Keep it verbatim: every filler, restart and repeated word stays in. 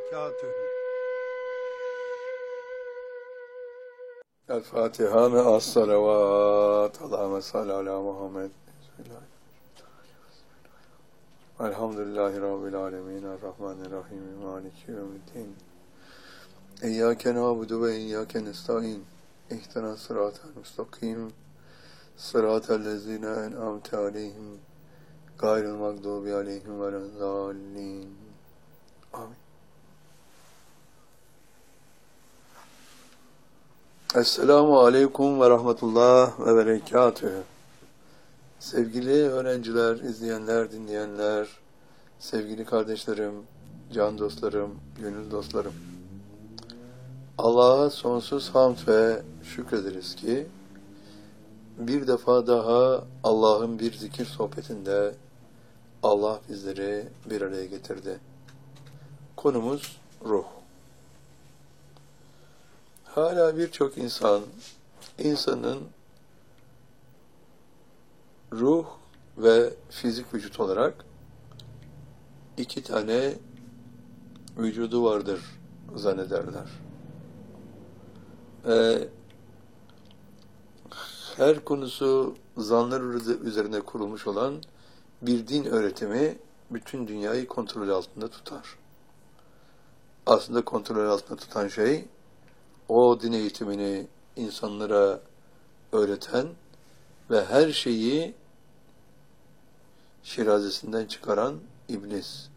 وبركاته. الفاتحة مع الصلوات. اللهم صل على محمد. الحمد لله رب العالمين الرحمن الرحيم مالك يوم الدين إياك نعبد وإياك نستعين اهدنا الصراط المستقيم صراط الذين أنعمت عليهم غير المغضوب عليهم ولا الضالين آمين. Esselamu Aleyküm ve Rahmetullah ve Berekatühü. Sevgili öğrenciler, izleyenler, dinleyenler, sevgili kardeşlerim, can dostlarım, gönül dostlarım. Allah'a sonsuz hamd ve şükrederiz ki bir defa daha Allah'ın bir zikir sohbetinde Allah bizleri bir araya getirdi. Konumuz ruh. Hala birçok insan, insanın ruh ve fizik vücut olarak iki tane vücudu vardır zannederler. Ve her konusu zanlar üzerine kurulmuş olan bir din öğretimi bütün dünyayı kontrol altında tutar. Aslında kontrol altında tutan şey, o din eğitimini insanlara öğreten ve her şeyi şirazesinden çıkaran iblis.